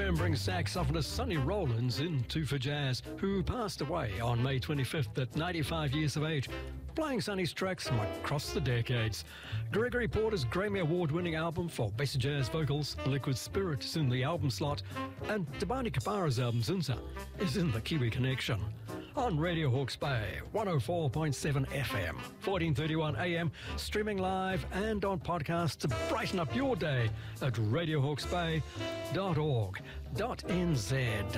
brings saxophonist Sonny Rollins into for jazz, who passed away on May 25th at 95 years of age, playing Sonny's tracks from across the decades. Gregory Porter's Grammy Award-winning album for best jazz vocals, Liquid Spirit, is in the album slot, and Tabani Kapara's album, Zinza, is in the Kiwi Connection. On Radio Hawke's Bay, 104.7 FM, 1431 AM, streaming live and on podcast to brighten up your day at radiohawksbay.org.nz.